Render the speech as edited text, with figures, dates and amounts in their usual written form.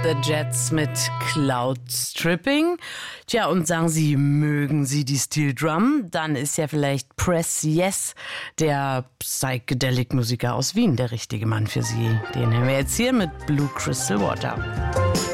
The Jets mit Cloud Stripping. Tja, und sagen Sie, mögen Sie die Steel Drum? Dann ist ja vielleicht Press Yes, der Psychedelic-Musiker aus Wien, der richtige Mann für Sie. Den haben wir jetzt hier mit Blue Crystal Water.